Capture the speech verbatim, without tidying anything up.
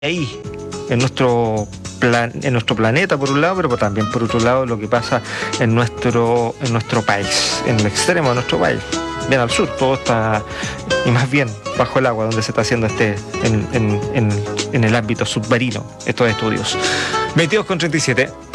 ahí, en nuestro plan, en nuestro planeta por un lado, pero también por otro lado lo que pasa en nuestro, en nuestro país, en el extremo de nuestro país, bien al sur, todo está, y más bien bajo el agua, donde se está haciendo este, en, en, en, en el ámbito submarino, estos estudios. veintidós con treinta y siete.